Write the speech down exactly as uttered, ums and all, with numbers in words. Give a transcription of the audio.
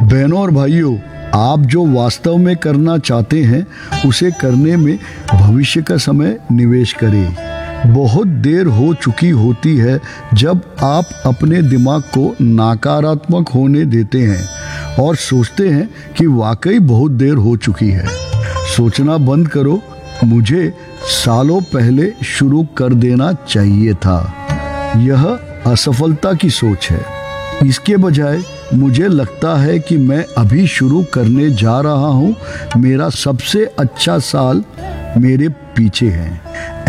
बहनों और भाइयों, आप जो वास्तव में करना चाहते हैं उसे करने में भविष्य का समय निवेश करें। बहुत देर हो चुकी होती है जब आप अपने दिमाग को नकारात्मक होने देते हैं और सोचते हैं कि वाकई बहुत देर हो चुकी है। सोचना बंद करो, मुझे सालों पहले शुरू कर देना चाहिए था। यह असफलता की सोच है। इसके बजाय मुझे लगता है कि मैं अभी शुरू करने जा रहा हूँ, मेरा सबसे अच्छा साल मेरे पीछे है।